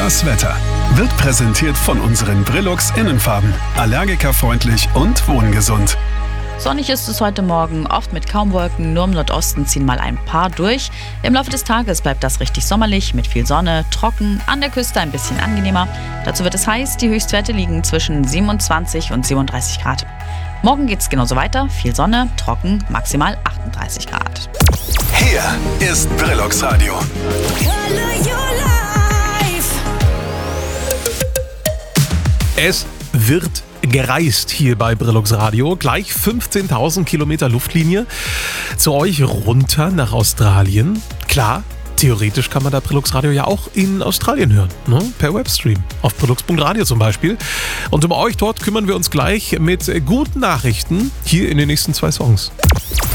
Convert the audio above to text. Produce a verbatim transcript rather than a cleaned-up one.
Das Wetter wird präsentiert von unseren Brillux Innenfarben. Allergikerfreundlich und wohngesund. Sonnig ist es heute Morgen, oft mit kaum Wolken, nur im Nordosten ziehen mal ein paar durch. Im Laufe des Tages bleibt das richtig sommerlich, mit viel Sonne, trocken, an der Küste ein bisschen angenehmer. Dazu wird es heiß, die Höchstwerte liegen zwischen siebenundzwanzig und siebenunddreißig Grad. Morgen geht es genauso weiter, viel Sonne, trocken, maximal achtunddreißig Grad. Hier ist Brillux Radio. Es wird gereist hier bei Brillux Radio. Gleich fünfzehntausend Kilometer Luftlinie zu euch runter nach Australien. Klar, theoretisch kann man da Brillux Radio ja auch in Australien hören, ne? Per Webstream. Auf brillux punkt radio zum Beispiel. Und um euch dort kümmern wir uns gleich mit guten Nachrichten hier in den nächsten zwei Songs.